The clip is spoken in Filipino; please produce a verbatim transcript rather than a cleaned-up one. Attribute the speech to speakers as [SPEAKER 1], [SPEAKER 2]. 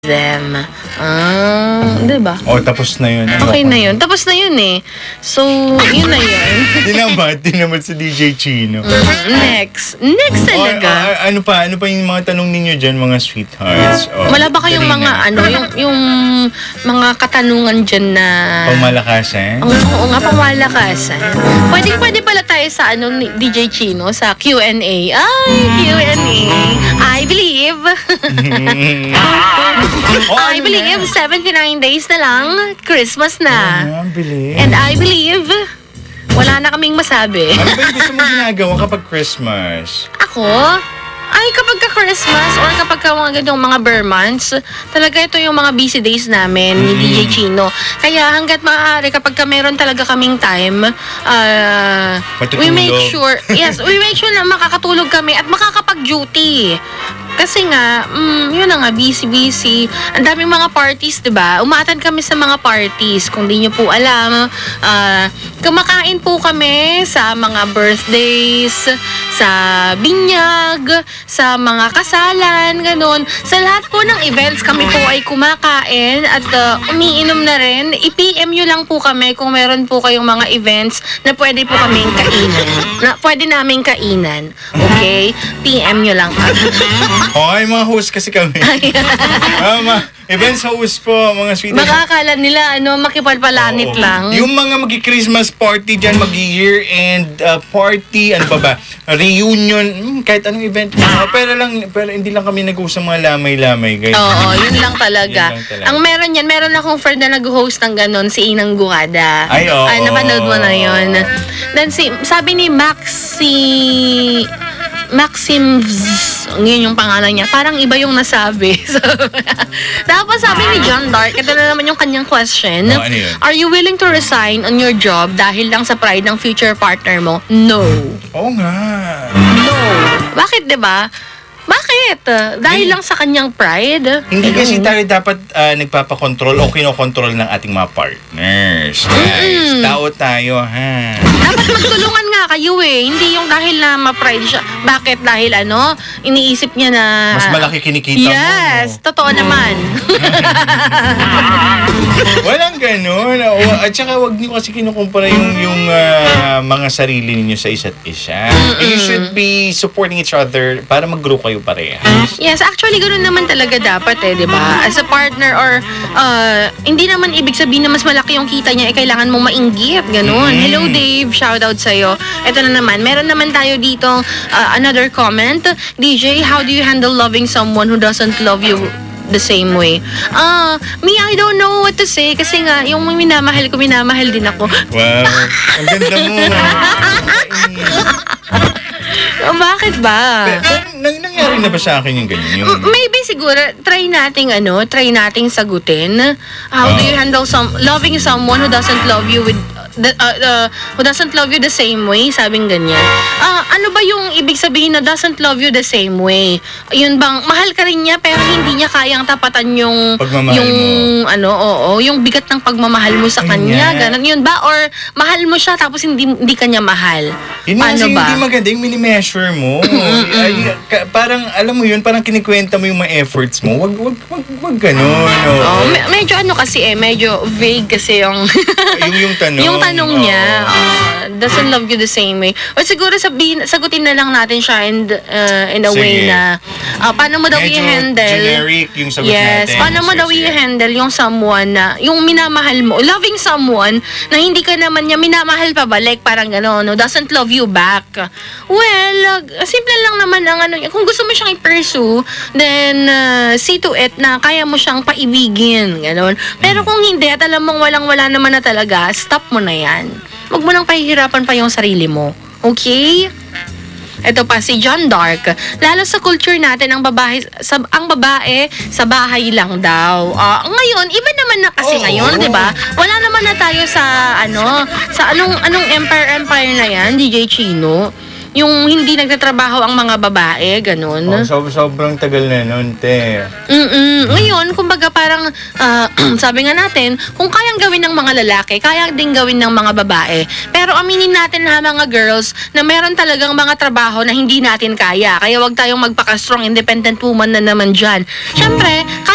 [SPEAKER 1] them. Ah, di ba?
[SPEAKER 2] Oh, tapos na yun. Ano
[SPEAKER 1] Okay
[SPEAKER 2] pa?
[SPEAKER 1] na yun. Tapos na yun eh. So, yun na yun.
[SPEAKER 2] Di naman, di naman si D J Chino.
[SPEAKER 1] Next. Next
[SPEAKER 2] Oh,
[SPEAKER 1] talaga.
[SPEAKER 2] ah, ano pa? Ano pa yung mga tanong ninyo dyan, mga sweethearts? Oh,
[SPEAKER 1] Wala ba kayong
[SPEAKER 2] dali
[SPEAKER 1] mga
[SPEAKER 2] na.
[SPEAKER 1] ano, yung, yung mga katanungan dyan na...
[SPEAKER 2] Pamalakasan?
[SPEAKER 1] Oo, oo nga, pamalakasan. Pwede, pwede pala tayo sa ano, ni D J Chino, sa Q and A. Ay, Q and A. I believe.
[SPEAKER 2] Oh,
[SPEAKER 1] I
[SPEAKER 2] ano
[SPEAKER 1] believe
[SPEAKER 2] na?
[SPEAKER 1] seventy-nine days na lang, Christmas na.
[SPEAKER 2] Ah, bilis.
[SPEAKER 1] And I believe, wala na kaming masabi.
[SPEAKER 2] Ano ba yung gusto mo ginagawa kapag Christmas?
[SPEAKER 1] Ako, ay kapag ka Christmas or kapag ka mga ganitong mga bare months, talaga ito yung mga busy days namin ni D J Chino. Kaya hanggat maaari kapag ka meron talaga kaming time, uh, we
[SPEAKER 2] Matutulog.
[SPEAKER 1] make sure, yes, we make sure na makakatulog kami at makakapag-duty. Kasi nga, mm, yun na nga, busy-busy. Ang daming mga parties, diba? Umatan kami sa mga parties. Kung di nyo po alam, uh, kumakain po kami sa mga birthdays, sa binyag, sa mga kasalan, ganun. Sa lahat po ng events, kami po ay kumakain at uh, umiinom na rin. I-P M nyo lang po kami kung meron po kayong mga events na pwede po kaming kainan. Na pwede naming kainan. Okay? P M nyo lang kami.
[SPEAKER 2] Okay, mga host kasi kami. Ah, mga events host po, mga sweethearts.
[SPEAKER 1] Makakala nila, ano, makipalpalanit
[SPEAKER 2] Oo.
[SPEAKER 1] lang.
[SPEAKER 2] Yung mga magi-Christmas party dyan, magi-year-end uh, party, ano pa ba, reunion, hmm, kahit anong event. Uh, pero lang, pero hindi lang kami nag-usap mga lamay-lamay, guys.
[SPEAKER 1] Oo, yun lang talaga.
[SPEAKER 2] Yun lang talaga.
[SPEAKER 1] Ang meron yan, meron akong friend na nag-host ng ganon, si Inang Guada.
[SPEAKER 2] Ay, oo.
[SPEAKER 1] Ah, napanood mo na yun. Then, si, sabi ni Maxi... Maxim Vz, yun yung pangalan niya. Parang iba yung nasabi. So, tapos sabi ni John Dark, ito na naman yung kanyang question.
[SPEAKER 2] Oh, ano yun?
[SPEAKER 1] Are you willing to resign on your job dahil lang sa pride ng future partner mo? No.
[SPEAKER 2] Oo nga.
[SPEAKER 1] No. Bakit, di ba? Bakit? Dahil
[SPEAKER 2] Hindi.
[SPEAKER 1] lang sa kanyang pride?
[SPEAKER 2] Hindi
[SPEAKER 1] Hello?
[SPEAKER 2] kasi tayo dapat uh, nagpapakontrol o kinokontrol ng ating mga partners. Guys,
[SPEAKER 1] Mm.
[SPEAKER 2] tao tayo, ha?
[SPEAKER 1] Dapat magtulungan nga kayo eh. Hindi yung dahil na ma-pride siya. Bakit? Dahil ano? Iniisip niya na...
[SPEAKER 2] Mas malaki kinikita mo.
[SPEAKER 1] Yes, totoo naman.
[SPEAKER 2] Walang ganun. O, at saka wag niyo kasi kinukumpara yung, yung ah, mga sarili ninyo sa isa't isa. You should be supporting each other para mag-grow kayo parehas.
[SPEAKER 1] Yes, actually, ganun naman talaga dapat eh, di ba? As a partner or uh, hindi naman ibig sabihin na mas malaki yung kita niya, eh, kailangan mong mainggit, ganun.
[SPEAKER 2] Mm.
[SPEAKER 1] Hello, Dave. Shout out sa'yo. Ito na naman. Meron naman tayo dito uh, another comment. D J, how do you handle loving someone who doesn't love you the same way? Ah, uh, me, I don't know what to say kasi nga, yung minamahal ko, minamahal din ako.
[SPEAKER 2] Wow. Ang ganda mo.
[SPEAKER 1] Oh, bakit ba?
[SPEAKER 2] Pero, nang, nangyari na ba sa akin yung ganyan? Yung,
[SPEAKER 1] M- Maybe siguro try nating ano, try nating sagutin. How do you handle some loving someone who doesn't love you with the, uh, uh, who doesn't love you the same way, sabing ganyan. Ah, ano ba yung ibig sabihin na doesn't love you the same way? Yun bang mahal ka rin niya pero hindi niya kayang tapatan yung
[SPEAKER 2] Pagmamahal
[SPEAKER 1] yung
[SPEAKER 2] mo.
[SPEAKER 1] ano, oo, yung bigat ng pagmamahal mo sa
[SPEAKER 2] Ayun
[SPEAKER 1] kanya,
[SPEAKER 2] nga.
[SPEAKER 1] ganun yun ba, or mahal mo siya tapos hindi hindi kanya mahal?
[SPEAKER 2] yun yung
[SPEAKER 1] Paano
[SPEAKER 2] kasi
[SPEAKER 1] ba?
[SPEAKER 2] hindi maganda yung mini-measure mo. Ay, ka- parang, alam mo yun, parang kinikwenta mo yung mga efforts mo. Wag, wag, wag, wag ganun. oo.
[SPEAKER 1] Oh, me- medyo ano kasi eh, medyo vague kasi yung
[SPEAKER 2] yung, yung tanong.
[SPEAKER 1] yung tanong
[SPEAKER 2] oo.
[SPEAKER 1] niya. oh, doesn't love you the same way. O siguro sabihin, sagutin na lang natin siya in, uh, in a
[SPEAKER 2] Sige.
[SPEAKER 1] way na ah, paano mo daw
[SPEAKER 2] Medyo
[SPEAKER 1] i-handle.
[SPEAKER 2] generic yung sagot
[SPEAKER 1] yes,
[SPEAKER 2] natin.
[SPEAKER 1] paano mo
[SPEAKER 2] Sige,
[SPEAKER 1] daw
[SPEAKER 2] sige.
[SPEAKER 1] i-handle yung someone na, yung minamahal mo, loving someone na hindi ka naman niya minamahal pa balik, parang gano'n, no, doesn't love you back. Well, uh, simple lang naman ang ano, kung gusto mo siyang i-pursue, then uh, see to it na kaya mo siyang paibigin, gano'n. Pero kung hindi at alam mong walang-wala naman na talaga, stop mo na yan. Huwag mo nang pahihirapan pa yung sarili mo. Okay? Ito pa si John Dark. Lalo sa culture natin, ang babae sa ang babae sa bahay lang daw. Ah, ngayon, iba naman na kasi
[SPEAKER 2] Oo.
[SPEAKER 1] ngayon, 'di ba? Wala naman na tayo sa ano, sa anong anong empire empire na 'yan, D J Chino. Yung hindi nagtatrabaho ang mga babae, ganun.
[SPEAKER 2] Oh, so, sobrang tagal na nun, te.
[SPEAKER 1] Mm-mm. Ngayon, kumbaga parang, ah, sabi nga natin, kung kayang gawin ng mga lalaki, kaya din gawin ng mga babae. Pero aminin natin ha, mga girls, na meron talagang mga trabaho na hindi natin kaya. Kaya wag tayong magpaka-strong independent woman na naman dyan. Siyempre,